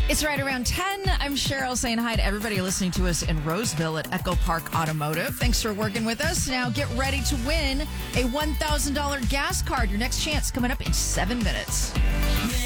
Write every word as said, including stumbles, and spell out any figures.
It's right around ten. I'm Cheryl saying hi to everybody listening to us in Roseville at Echo Park Automotive. Thanks for working with us. Now get ready to win a one thousand dollars gas card. Your next chance coming up in seven minutes.